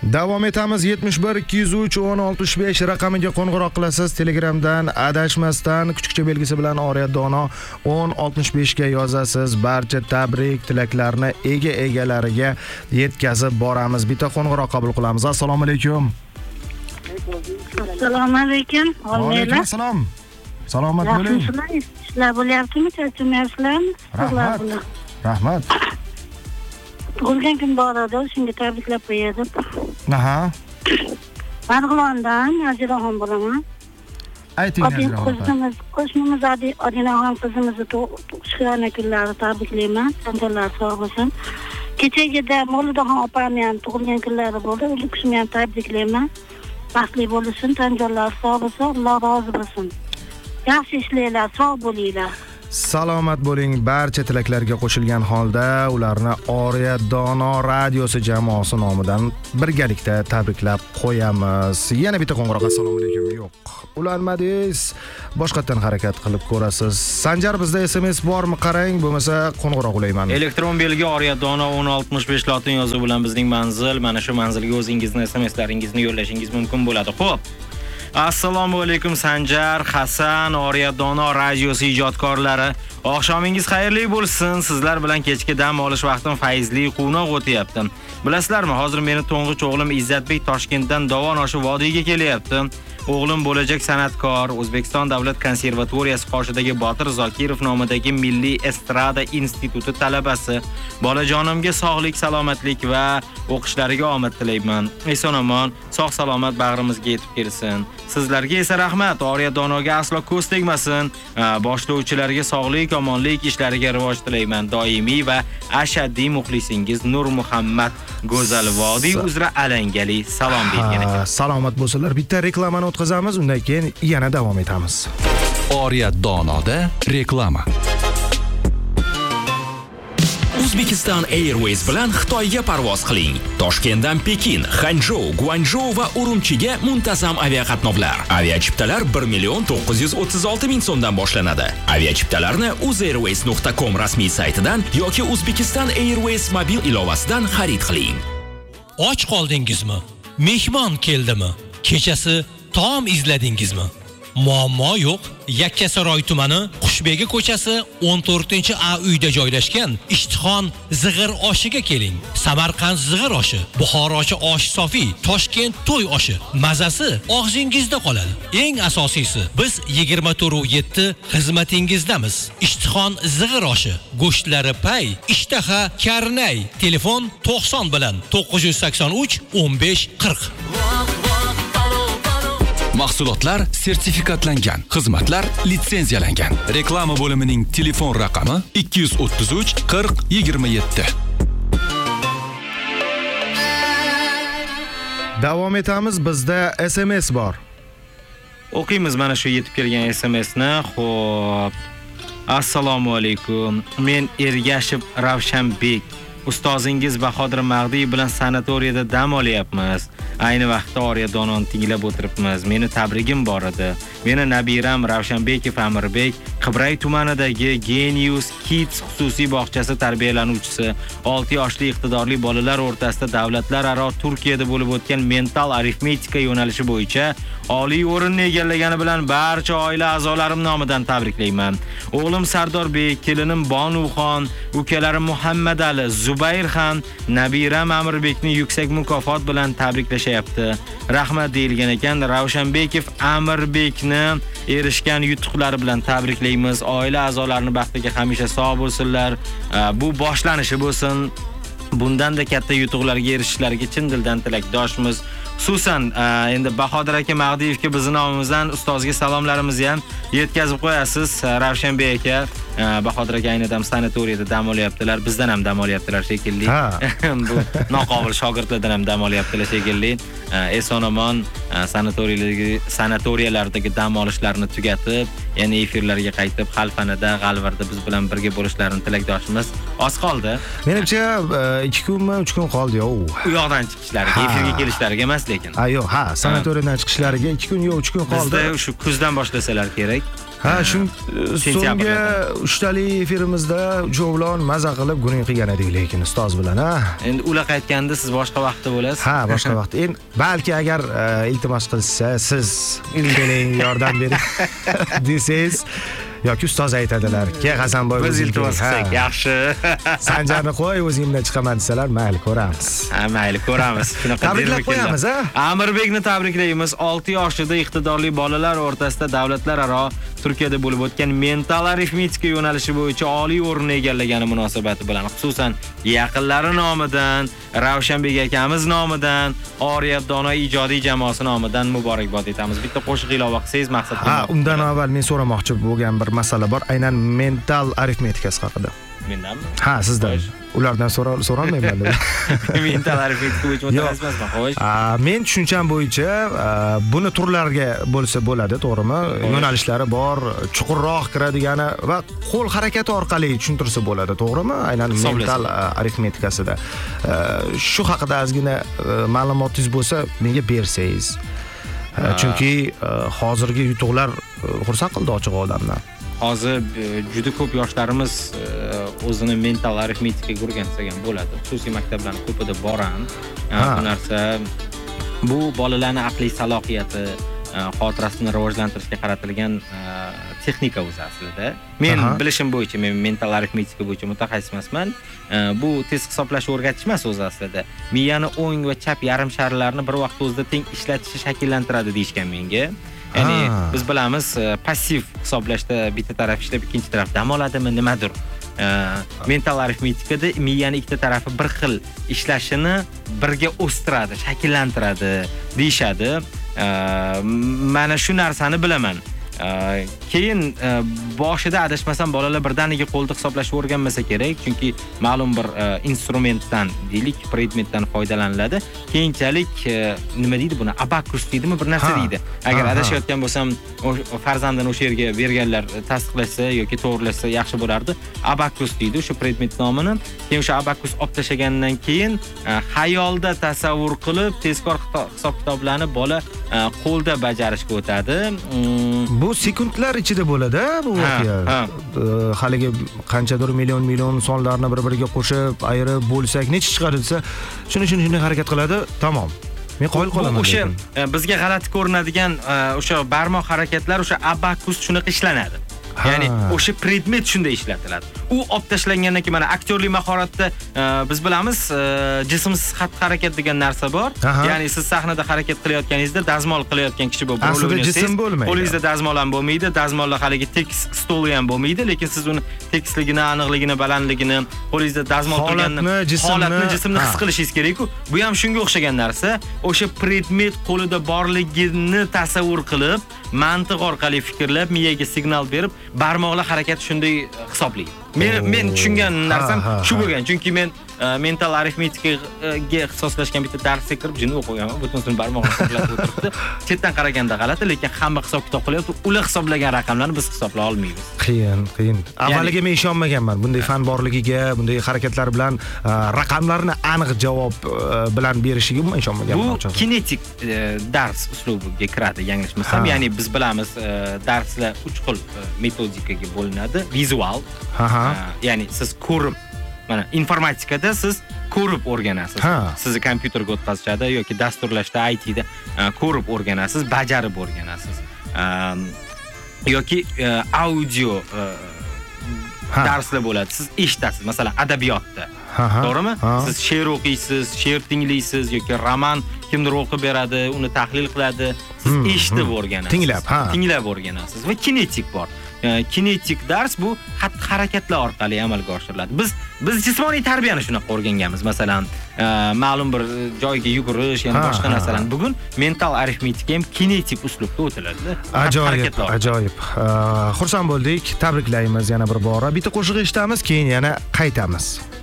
Davom etamiz. 71 203 1065 raqamiga qo'ng'iroq qilasiz. Telegramdan adashmasdan kuchukcha belgisi bilan Oriya Dono 1065 ga yozasiz. Barcha tabrik tilaklarni egalariga yetkazib boramiz. Bitta qo'ng'iroq qabul qilamiz. Assalomu alaykum. Assalomu alaykum. Alaykum assalom. Salomat bo'ling. Ishlar bo'lyaptimi? Charchamayapsizlarmi? Rahmat. Tug'ilgan kun bor edi, shunga tabriklab qo'yadim. Aha. Marg'ilondan Naziraxon bo'laman. Ayting Naziraxon. Qo'shnimiz Odinaxon qizimizni tug'ishgan kunlari tabriklayman. Tantanlar sog' bo'lsin. Kechagida Molidaxon opamni ham tug'ilgan kunlari bo'ldi. Uning kishini ham tabriklayman. Baxtli bo'lsin, tantanlar sog' bo'lsin, Alloh rozi bo'lsin. Yaxshi ishlaylar, sog' bo'linglar. Salomat bo'ling. Barcha tilaklarga qo'shilgan holda ularni Oriya Dono radiosi jamoasi nomidan birgalikda tabriklab qo'yamiz. Yana bitta qo'ng'iroq. Assalomu alaykum. Yo'q, ulanmadingiz. Boshqatdan harakat qilib ko'rasiz. Sanjar, bizda SMS bormi? Qarang, bo'lmasa qo'ng'iroq ulayman. Elektron belgi Oriya Dono 1065 lotin yozuvi bilan bizning manzil, mana shu manzilga o'zingizni SMSlaringizni yo'llashingiz mumkin bo'ladi. Xo'p. Assalomu alaykum Sanjar, Hasan, Oriya Dono radiosi ijodkorlari. Oqshomingiz xayrli bo'lsin. Sizlar bilan kechki dam olish vaqtim fayzli, quvnoq o'tyapti. Bilasizlarmi, hozir meni to'ng'ich o'g'lim Izzatbek Toshkentdan Dovon oshi vodiyga kelyapti. O'g'lim bo'lajak san'atkor, O'zbekiston Davlat konservatoriyasi qoshidagi Botir Zokirov nomidagi Milliy estrada instituti talabasi. Bolajonimga sog'lik, salomatlik va o'qishlariga omad tilayman. Eson-omon, sog'-salomat bag'rimizga yetib kelsin. Sizlarga esa rahmat. Oriya Donoga aslo ko'z tegmasin. Boshlovchilarga sog'lik, omonlik, ishlariga rivoj tilayman. Doimiy va ashaddiy muxlisingiz Nur Muhammad Go'zal Vodiy uzra alangali salom bergan ekan. Salomat bo'lsinlar. Bitta reklamani o'tkazamiz, undan keyin yana davom etamiz. Oriya Donoda reklama. Uzbekistan Airways bilan Xitoyga parvoz qiling. Toshkentdan Pekin, Xanzhou, Guangzhou va Urumchiga muntazam aviaqatnovlar. Aviachiptalar 1,936,000 so'mdan boshlanadi. Aviachiptalarni uzairways.com rasmiy saytidan yoki Uzbekistan Airways mobil ilovasidan xarid qiling. Och qoldingizmi? Mehmon keldimi? Kechasi taom izladingizmi? Muammo yo'q. Yakkasaroy tumani Qushbegi ko'chasi 14-A uyda joylashgan Ishtixon zig'ir oshiga keling. Samarqand zig'ir oshi, Buxorochi osh sofi, Toshkent to'y oshi. Mazasi og'zingizda qoladi. Eng asosiysi, biz 24/7 xizmatingizdamiz. Ishtixon zig'ir oshi, go'shtlari pay, ishtaha karnay. Telefon 90 bilan 983 15 40. Mahsulotlar sertifikatlangan, xizmatlar litsenziyalangan. Reklama bo'limining telefon raqami 233 40 27. Davom etamiz. Bizda SMS bor. O'qiymiz mana shu yetib kelgan SMSni. Xo'p. Assalomu alaykum. Men Ergashev Ravshanbek. Ustozingiz Bahodir Mag'diy bilan sanatoriyada dam olyapmiz. Ayni vaqtda Oriya Dononi tinglab o'tiribmiz. Meni tabrigim bor edi. Meni nabiram Ravshanbekov Amirbek Qibray tumanidagi Genius Kids xususiy bog'chasi tarbiyalanuvchisi 6 yoshli iqtidorli bolalar o'rtasida davlatlararo Turkiyada bo'lib o'tgan mental arifmetika yo'nalishi bo'yicha oliy o'rinni egallagani bilan barcha oila a'zolarim nomidan tabriklayman. O'g'lim Sardorbek, kelinim Bonuxon, ukalarim Muhammad Ali, Zubayrxon, nabiram Amirbekni yuksak mukofot bilan tabriklashyapti. Rahmat deyilgan ekan. Ravshanbekov Amirbekni erishgan yutuqlari bilan tabriklaymiz. Oila a'zolarining baxtiga hamisha sog' bo'lsinlar. Bu boshlanishi bo'lsin. Bundanda katta yutuqlarga erishishlariga chin dildan tilakdoshmiz. Xususan endi Bahodir aka Mag'diyevga bizning nomimizdan ustozga salomlarimizni ham yetkazib qo'yasiz. Ravshanbek aka, Bahodir aka ayni dam sanatoriyada dam olyaptilar. Bizdan ham dam olyaptilar shekilli. Bu noqobil shogirdlardan ham dam olyaptilar shekilli. Eson-omon sanatoriyalardagi dam olishlarini tugatib, yana efirlarga qaytib, Xalfanada, G'alvarda biz bilan birga bo'lishlarini tilakdoshimiz. Oz qoldi. Menimcha 2 kunmi, 3 kun qoldi-yu. U yoqdan chiqishlariga, efirga kelishlariga emas lekin. Yo'q, sanatoriyadan chiqishlariga 2 kun, 3 kun qoldi. Bizda shu kuzdan boshlasalar kerak. Ha, so'nggi ushtali efirimizda Jovlon maza qilib guning qilgan edik lekin ustoz bilan, ha. Endi ular qaytganda siz boshqa vaqtda bo'lasiz. Ha, boshqa vaqt. Endi balki agar iltimos qilsa, siz keling yordam bering desangiz yoki ustoz aytadilar, "Ke Hasanboy biz iltimos qilsak yaxshi. Sanjarni qo'y, o'zingdan chiqaman" desalar, mayli ko'ramiz. Ha, mayli ko'ramiz. Shunaqa tabriklab qo'yamiz, ha. Amirbekni tabriklaymiz. 6 yoshida iqtidorli bolalar o'rtasida davlatlararo Turkiyada bo'lib o'tgan mental arifmetika yo'nalishi bo'yicha oliy o'rinni egallagani munosabati bilan, xususan yaqinlari nomidan, Ravshanbek akamiz nomidan, Oriyat Dono ijodiy jamoasi nomidan muborakbod etamiz. Bitta qo'shiq ilova qilsangiz maqsadga. Ha, undan avval men so'ramoqchi bo'lgan bir masala bor, aynan mental arifmetikasi haqida. Mendanmi? Ha, sizdan. Ulardan so'rolmayman. Mental arifmetika bo'yicha mutaxassisman, xo'sh. Men tushuncham bo'yicha buni turlarga bo'lsa bo'ladi, to'g'rimi? Yo'nalishlari bor, chuqurroq kiradigani va qo'l harakati orqali tushuntirsa bo'ladi, to'g'rimi? Aynan mental arifmetikasida. Shu haqida ozgina ma'lumotingiz bo'lsa, menga bersangiz. Chunki hozirgi yutuqlar xursand qildi ochiq odamni. Hozir juda ko'p yoshlarimiz o'zini mental arifmetikaga o'rgansa bo'ladi. Xususiy maktablarning ko'pida bor ham. Bu narsa bu bolalarning aqliy salohiyati, xotirasini rivojlantirishga qaratilgan texnika o'zi aslida. Men bilishim bo'yicha, men mental arifmetika bo'yicha mutaxassis emasman. Bu tez hisoblashni o'rgatish emas o'zi aslida. Miyani o'ng va chap yarim sharlarini bir vaqt o'zida teng ishlatishni shakllantiradi deyishgan menga. Ya'ni biz bilamiz, passiv hisoblashda bitta taraf ishlab, ikkinchi taraf dam oladimi, nimadir. Mental arifmetikada miyaning ikkita tarafi bir xil ishlashini birga o'stiradi, shakllantiradi deyshadi. Mana shu narsani bilaman. Keyin boshida adashmasam bolalar birdaniga qo'lda hisoblashni o'rganmasa kerak, chunki ma'lum bir instrumentdan, deylik, predmetdan foydalaniladi. Keyinchalik nima deydi buni? Abakus deydimi, bir narsa deydi. Agar adashayotgan bo'lsam, farzandini o'sha yerga berganlar tasdiqlashsa yoki to'g'rilashsa yaxshi bo'lardi. Abakus deydi o'sha predmet nomini. Keyin o'sha abakus olib tashlagandan keyin xayolda tasavvur qilib, tezkor hisob-kitoblarni bola qo'lda bajarishga o'tadi. Bu sekundlar ichida bo'ladi, bu voqea. Haligi qanchadir million sonlarni bir-biriga qo'shib, ayirib bo'lsak, necha chiqadi desa, shuni harakat qiladi, tamom. Men qoyil qolaman. O'sha bizga g'alati ko'rinadigan o'sha barmoq harakatlar o'sha abakus shunaqa ishlanadi. Ya'ni o'sha predmet shunday ishlatiladi. U olib tashlangandan keyin mana aktyorlik mahoratda biz bilamiz, jismsiz xatti-harakat degan narsa bor. Ya'ni siz sahnada harakat qilayotganingizda dazmol qilayotgan kishi bor. Aslida jism bo'lmaydi. Qo'lingizda dazmol ham bo'lmaydi, dazmollar haligi tekis stoli ham bo'lmaydi, lekin siz uni tekisligini, aniqligini, balandligini, qo'lingizda dazmol qilganini, jismni his qilishingiz kerak-ku. Bu ham shunga o'xshagan narsa. O'sha predmet qo'lida borligini tasavvur qilib, mantiq orqali fikrlab, miyaga signal berib, barmoqlar harakati shunday hisoblaydi. Men tushungan narsam shu bo'lgan. Chunki men mental arifmetikaga ixtisoslashgan bitta darsga kirib jin o'qiganman. Butun kun barmoqni hisoblatib o'tiribdi. Chetdan qaraganda g'alati, lekin hamma hisob-kitob qilyapti. Ular hisoblagan raqamlarni biz hisoblay olmaymiz. Qiyin. Avvaliga men ishonmaganman bunday fan borligiga, bunday harakatlar bilan raqamlarni aniq javob bilan berishiga men ishonmaganman. Bu kinetik dars uslubiga kiradi, yanglishmasam. Ya'ni biz bilamiz, darslar 3 xil metodikaga bo'linadi. Vizual, ya'ni siz ko'rib, mana informatikada siz ko'rib o'rganasiz. Sizni kompyuterga o'tkazishadi yoki dasturlashda, ITda ko'rib o'rganasiz, bajarib o'rganasiz. Yoki audio darslar bo'ladi. Siz eshitasiz, masalan, adabiyotda. To'g'rimi? Siz she'r o'qiysiz, she'r tinglaysiz yoki roman kimdir o'qib beradi, uni tahlil qiladi. Siz eshitib o'rganasiz. Tinglab o'rganasiz. Va kinetik bor. Kinetik dars bu harakatlar orqali amalga oshiriladi. Biz jismoniy tarbiyani shunaqa o'rganganmiz. Masalan, ma'lum bir joyga yugurish, yana boshqa narsalar. Bugun mental arifmetika ham kinetik uslubda o'tiladi. Ajoyib. Xursand bo'ldik. Tabriklaymiz yana bir bora. Bitta qo'shiq eshitamiz, keyin yana qaytamiz.